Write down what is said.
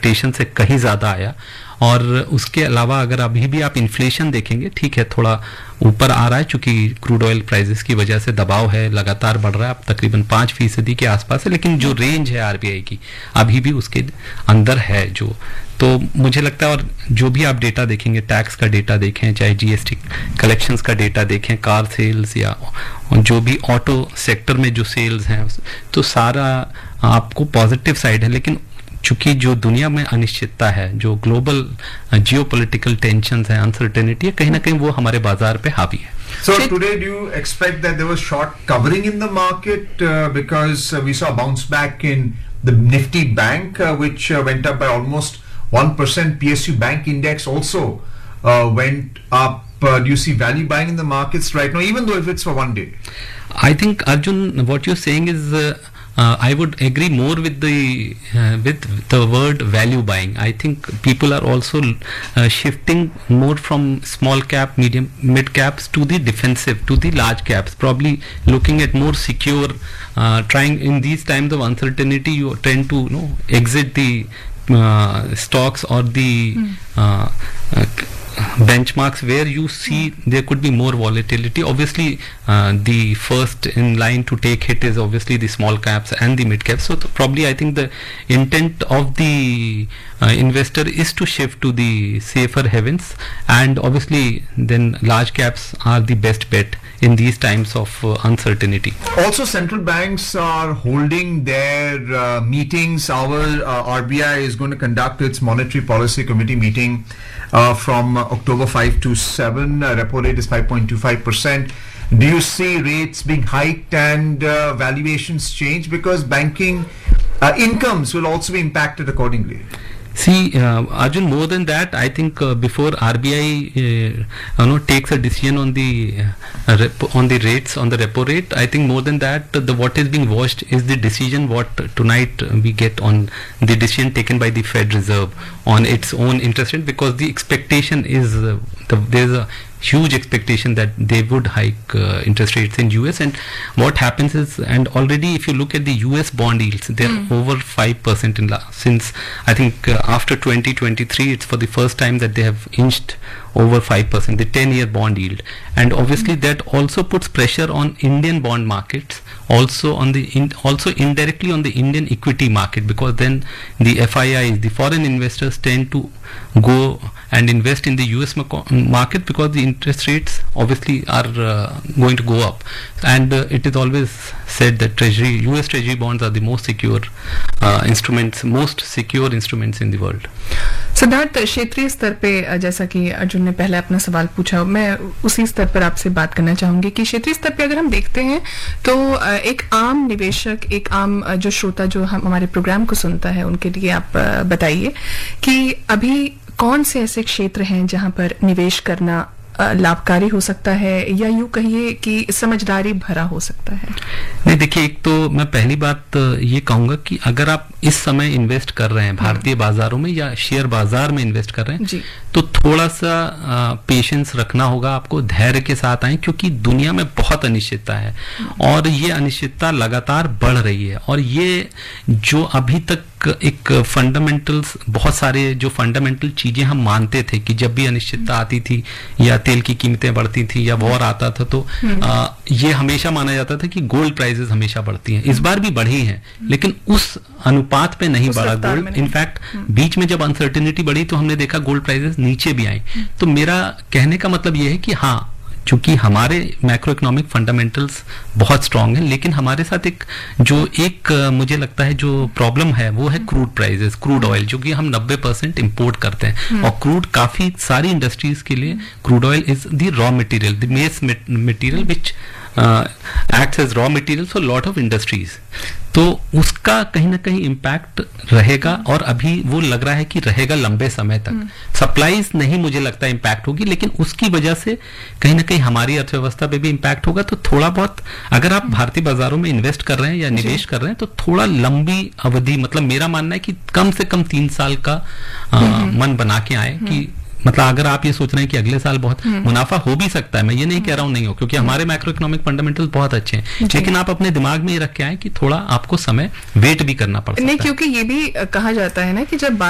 Expectation से कहीं ज़्यादा आया। और उसके अलावा अगर अभी भी आप इन्फ्लेशन देखेंगे, ठीक है थोड़ा ऊपर आ रहा है चूंकि क्रूड ऑयल प्राइसेस की वजह से दबाव है, लगातार बढ़ रहा है, अब तकरीबन 5% के आसपास है, लेकिन जो रेंज है आरबीआई की अभी भी उसके अंदर है जो। तो मुझे लगता है, और जो भी आप डेटा देखेंगे, टैक्स का डेटा देखें, चाहे जीएसटी कलेक्शंस का डेटा देखें, कार सेल्स या जो भी ऑटो सेक्टर में जो सेल्स हैं, तो सारा आपको पॉजिटिव साइड है। लेकिन चूंकि जो दुनिया में अनिश्चितता है, जो ग्लोबल जियोपॉलिटिकल टेंशंस है, अनसर्टेनिटी है, कहीं ना कहीं वो हमारे बाजार पे हावी है। So today, do you expect that there was short covering in the market because we saw a bounce back in the Nifty Bank, which went up by almost 1%. PSU Bank Index also went up. Do you see value buying in the markets right now, even though if it's for one day? I think, Arjun, what you're saying is I would agree more with the word value buying. I think people are also shifting more from small cap, medium, mid caps to the defensive, to the large caps, probably looking at more secure, trying in these times of uncertainty, you tend to exit the stocks or the benchmarks where you see there could be more volatility. Obviously the first in line to take hit is obviously the small caps and the mid caps, so probably I think the intent of the investor is to shift to the safer havens, and obviously then large caps are the best bet in these times of uncertainty. Also, central banks are holding their meetings. Our RBI is going to conduct its monetary policy committee meeting from October 5 to 7. Repo rate is 5.25%. Do you see rates being hiked and valuations change, because banking incomes will also be impacted accordingly? See, Arjun, more than that, I think before RBI takes a decision on the rates, on the repo rate, I think more than that, what is being watched is the decision what tonight we get on the decision taken by the Fed Reserve on its own interest rate, because the expectation is there's a huge expectation that they would hike interest rates in US. And what happens is, and already if you look at the US bond yields, they're over 5% since I think after 2023 it's for the first time that they have inched over 5%, the 10-year bond yield. And obviously that also puts pressure on Indian bond markets, also on the also indirectly on the Indian equity market, because then the FIIs, the foreign investors, tend to go and invest in the US market, because the interest rates obviously are going to go up. And it is always said that US Treasury bonds are the most secure instruments in the world. Siddharth, क्षेत्रीय स्तर पे जैसा कि अर्जुन ने पहले अपना सवाल पूछा, मैं उसी स्तर पर आपसे बात करना चाहूंगी कि क्षेत्रीय स्तर पे अगर हम देखते हैं तो एक आम निवेशक, एक आम जो श्रोता जो हमारे प्रोग्राम को सुनता है, उनके लिए आप बताइए कि अभी कौन से ऐसे क्षेत्र हैं जहां पर निवेश करना लाभकारी हो सकता है, या यूं कहिए कि समझदारी भरा हो सकता है? नहीं, देखिए, एक तो मैं पहली बात ये कहूंगा कि अगर आप इस समय इन्वेस्ट कर रहे हैं भारतीय बाजारों में या शेयर बाजार में इन्वेस्ट कर रहे हैं, तो थोड़ा सा पेशेंस रखना होगा आपको, धैर्य के साथ आए, क्योंकि दुनिया में बहुत अनिश्चितता है और ये अनिश्चितता लगातार बढ़ रही है। और ये जो अभी तक एक फंडामेंटल्स, बहुत सारे जो फंडामेंटल चीजें हम मानते थे कि जब भी अनिश्चितता आती थी या तेल की कीमतें बढ़ती थी या वॉर आता था, तो ये हमेशा माना जाता था कि गोल्ड प्राइसेस हमेशा बढ़ती हैं। इस बार भी बढ़ी हैं, लेकिन उस अनुपात पे नहीं बढ़ा गोल्ड। इनफैक्ट बीच में जब अनसर्टेनिटी बढ़ी तो हमने देखा गोल्ड प्राइसेस नीचे भी आई। तो मेरा कहने का मतलब ये है कि हाँ, चूंकि हमारे मैक्रो इकोनॉमिक फंडामेंटल्स बहुत स्ट्रांग हैं, लेकिन हमारे साथ एक मुझे लगता है जो प्रॉब्लम है वो है क्रूड प्राइसेस, क्रूड ऑयल, जो कि हम 90% इंपोर्ट करते हैं। और क्रूड काफी सारी इंडस्ट्रीज के लिए crude oil is the raw material, the base material which acts as raw material for lot of industries. तो उसका कहीं ना कहीं इम्पैक्ट रहेगा, और अभी वो लग रहा है कि रहेगा लंबे समय तक। सप्लाईज नहीं मुझे लगता इम्पैक्ट होगी, लेकिन उसकी वजह से कहीं ना कहीं हमारी अर्थव्यवस्था पे भी इम्पैक्ट होगा। तो थोड़ा बहुत अगर आप भारतीय बाजारों में इन्वेस्ट कर रहे हैं या निवेश कर रहे हैं, तो थोड़ा लंबी अवधि, मतलब मेरा मानना है कि कम से कम 3 साल का मन बना के आए कि मतलब अगर आप ये सोच रहे हैं कि अगले साल बहुत मुनाफा हो भी सकता है, मैं ये नहीं कह रहा हूं नहीं हो, क्योंकि हमारे मैक्रो इकोनॉमिक फंडामेंटल्स बहुत अच्छे हैं, लेकिन आप अपने दिमाग में ये रख के आए कि थोड़ा आपको समय वेट भी करना पड़ सकता है। नहीं, क्योंकि ये भी कहा जाता है ना कि जब